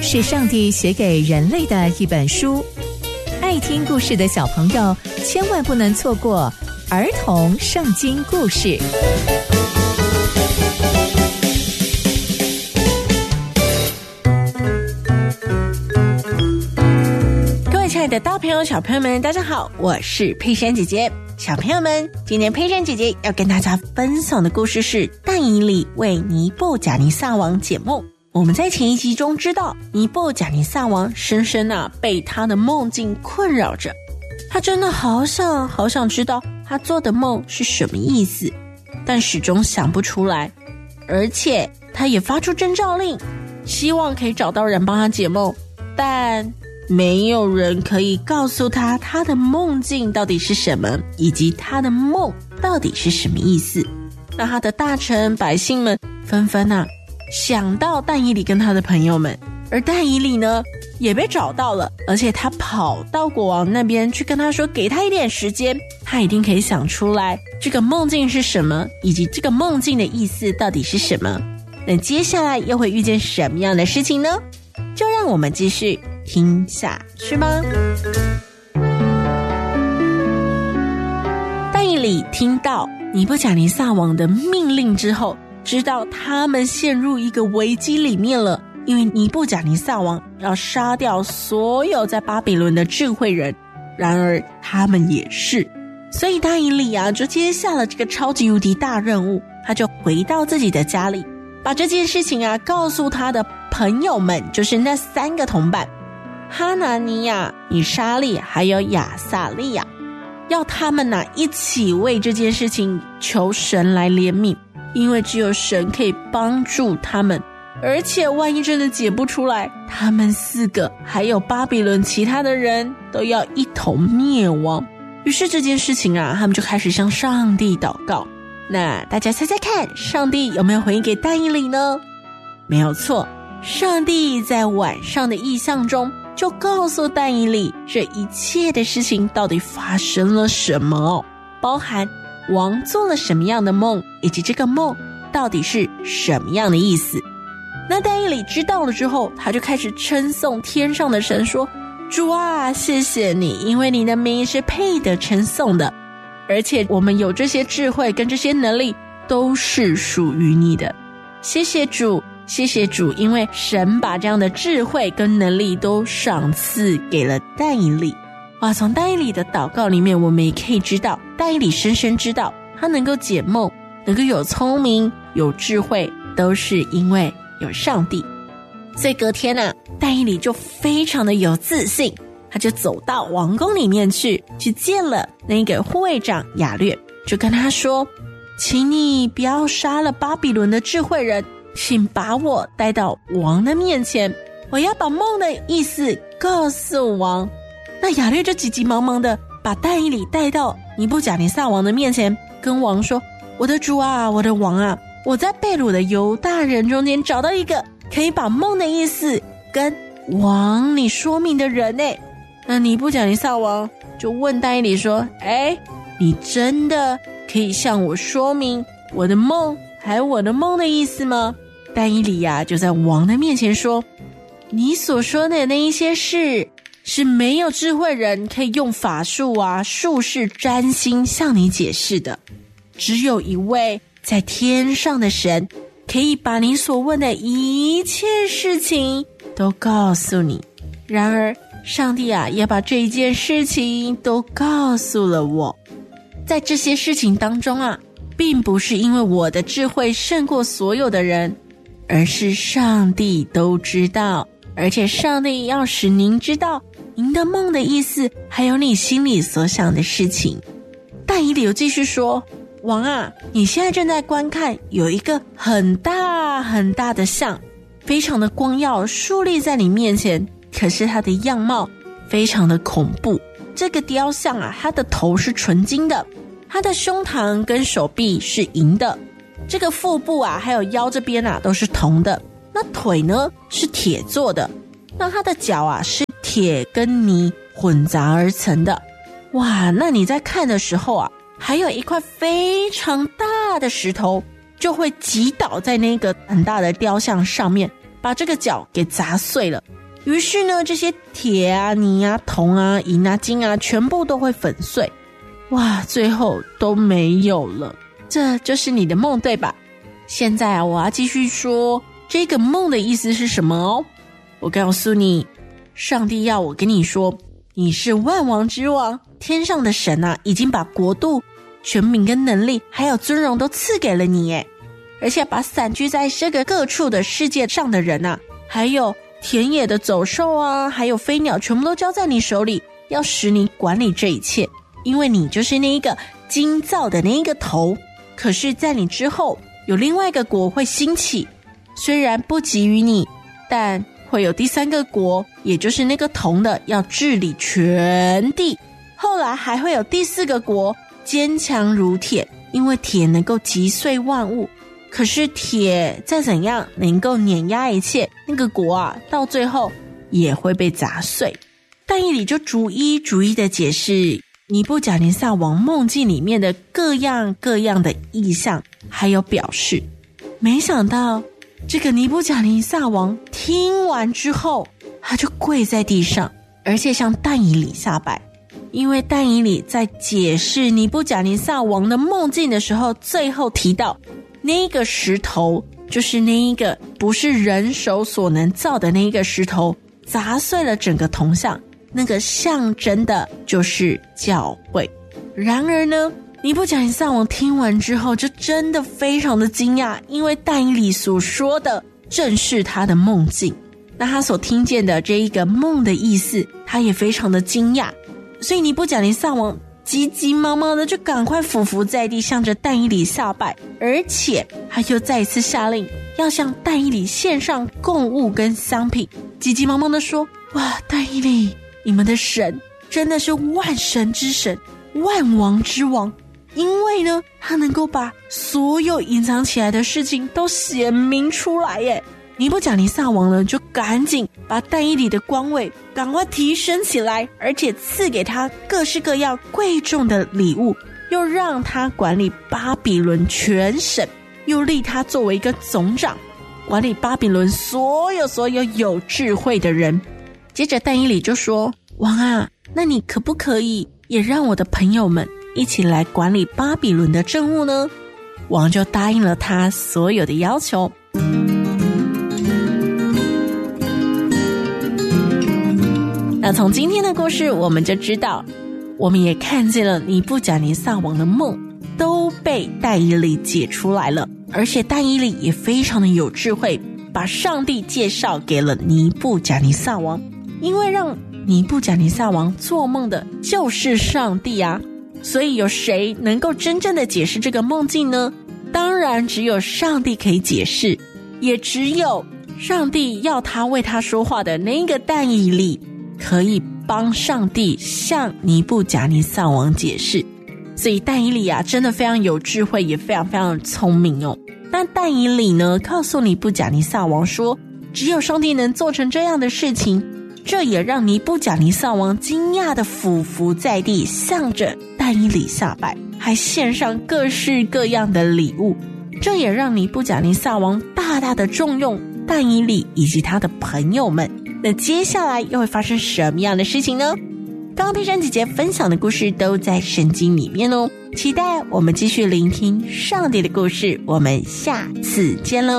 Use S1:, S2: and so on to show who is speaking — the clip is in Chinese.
S1: 是上帝写给人类的一本书，爱听故事的小朋友千万不能错过儿童圣经故事。
S2: 各位亲爱的大朋友小朋友们，大家好，我是佩珊姐姐。小朋友们，今天佩珊姐姐要跟大家分享的故事是但以理为尼布甲尼撒王解梦。我们在前一集中知道，尼布甲尼撒王深深被他的梦境困扰着，他真的好想知道他做的梦是什么意思，但始终想不出来。而且他也发出征召令，希望可以找到人帮他解梦，但没有人可以告诉他他的梦境到底是什么，以及他的梦到底是什么意思。那他的大臣百姓们纷纷想到但以理跟他的朋友们，而但以理呢也被找到了，而且他跑到国王那边去跟他说，给他一点时间，他一定可以想出来这个梦境是什么，以及这个梦境的意思到底是什么。那接下来又会遇见什么样的事情呢？就让我们继续听下去吧。但以理听到尼布甲尼撒王的命令之后，知道他们陷入一个危机里面了，因为尼布甲尼撒王要杀掉所有在巴比伦的智慧人，然而他们也是。所以但以理就接下了这个超级无敌大任务，他就回到自己的家里，把这件事情告诉他的朋友们，就是那3个同伴哈拿尼亚、以沙利还有亚撒利亚，要他们一起为这件事情求神来怜悯，因为只有神可以帮助他们，而且万一真的解不出来，他们4个还有巴比伦其他的人都要一同灭亡。于是这件事情他们就开始向上帝祷告。那大家猜猜看，上帝有没有回应给但以理呢？没有错，上帝在晚上的异象中就告诉但以理这一切的事情到底发生了什么，包含王做了什么样的梦，以及这个梦到底是什么样的意思。那但以理知道了之后，他就开始称颂天上的神说，主啊，谢谢你，因为你的名是配得称颂的，而且我们有这些智慧跟这些能力都是属于你的。谢谢主，谢谢主，因为神把这样的智慧跟能力都赏赐给了但以理。哇，从但以理的祷告里面，我们也可以知道，但以理深深知道他能够解梦，能够有聪明有智慧，都是因为有上帝。所以隔天但以理就非常的有自信，他就走到王宫里面去见了那个护卫长亚略，就跟他说，请你不要杀了巴比伦的智慧人，请把我带到王的面前，我要把梦的意思告诉王。那亚略就急急忙忙的把但以理带到尼布甲尼撒王的面前，跟王说，我的主啊，我的王啊，我在被掳的犹大人中间找到一个可以把梦的意思跟王你说明的人耶。那尼布甲尼撒王就问但以理说，你真的可以向我说明我的梦还有我的梦的意思吗？但以理就在王的面前说，你所说的那一些事是没有智慧人可以用法术术士占星向你解释的，只有一位在天上的神可以把你所问的一切事情都告诉你。然而上帝也把这一件事情都告诉了我。在这些事情当中并不是因为我的智慧胜过所有的人，而是上帝都知道，而且上帝要使您知道您的梦的意思，还有你心里所想的事情。但以理又继续说，王你现在正在观看有一个很大很大的像，非常的光耀竖立在你面前，可是它的样貌非常的恐怖。这个雕像它的头是纯金的，它的胸膛跟手臂是银的，这个腹部还有腰这边都是铜的，那腿呢是铁做的，那它的脚是铁跟泥混杂而成的。哇，那你在看的时候还有一块非常大的石头就会击倒在那个很大的雕像上面，把这个脚给砸碎了。 于是呢，这些铁啊、泥啊、铜啊、银啊、金啊，全部都会粉碎。哇，最后都没有了。这就是你的梦，对吧？现在啊，我要继续说这个梦的意思是什么哦。我告诉你，上帝要我跟你说，你是万王之王，天上的神啊，已经把国度、权柄跟能力还有尊荣都赐给了你耶，而且把散居在这个各处的世界上的人啊，还有田野的走兽啊，还有飞鸟，全部都交在你手里，要使你管理这一切，因为你就是那一个金造的那一个头。可是在你之后有另外一个国会兴起，虽然不及于你，但会有第三个国，也就是那个铜的，要治理全地。后来还会有第四个国，坚强如铁，因为铁能够击碎万物。可是铁再怎样能够碾压一切，那个国啊，到最后也会被砸碎。但以理就逐一的解释尼布甲尼撒王梦境里面的各样的意象还有表示。没想到这个尼布甲尼撒王听完之后，他就跪在地上，而且向但以理下拜。因为但以理在解释尼布甲尼撒王的梦境的时候，最后提到那个石头就是那一个不是人手所能造的那一个石头，砸碎了整个铜像，那个象征的就是教会。然而呢，尼布甲尼撒王听完之后就真的非常的惊讶，因为但以理所说的正是他的梦境。那他所听见的这一个梦的意思，他也非常的惊讶，所以尼布甲尼撒王急急忙忙的就赶快俯伏在地，向着但以理下拜，而且他又再一次下令要向但以理献上供物跟香品，急急忙忙的说：哇，但以理，你们的神真的是万神之神，万王之王，因为呢，他能够把所有隐藏起来的事情都显明出来耶。尼布甲尼撒王呢，就赶紧把但以理的官位赶快提升起来，而且赐给他各式各样贵重的礼物，又让他管理巴比伦全省，又立他作为一个总长，管理巴比伦所有有智慧的人。接着但以理就说：王啊，那你可不可以也让我的朋友们一起来管理巴比伦的政务呢？王就答应了他所有的要求。那从今天的故事我们就知道，我们也看见了尼布甲尼撒王的梦都被但以理解出来了，而且但以理也非常的有智慧，把上帝介绍给了尼布甲尼撒王，因为让尼布甲尼撒王做梦的就是上帝啊，所以有谁能够真正的解释这个梦境呢？当然只有上帝可以解释，也只有上帝要他为他说话的那个但以理可以帮上帝向尼布甲尼撒王解释。所以但以理啊，真的非常有智慧，也非常非常聪明哦。那但以理呢，告诉尼布甲尼撒王说，只有上帝能做成这样的事情。这也让尼布甲尼撒王惊讶的俯伏在地，向着但以理下拜，还献上各式各样的礼物。这也让尼布甲尼撒王大大的重用但以理以及他的朋友们。那接下来又会发生什么样的事情呢？刚刚佩珊姐姐分享的故事都在圣经里面哦，期待我们继续聆听上帝的故事，我们下次见喽。